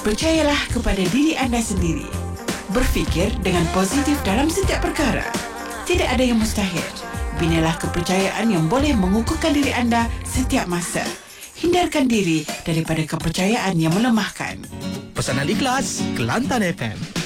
Percayalah kepada diri anda sendiri. Berfikir dengan positif dalam setiap perkara. Tidak ada yang mustahil. Binalah kepercayaan yang boleh mengukuhkan diri anda setiap masa. Hindarkan diri daripada kepercayaan yang melemahkan. Pesanan ikhlas Kelantan FM.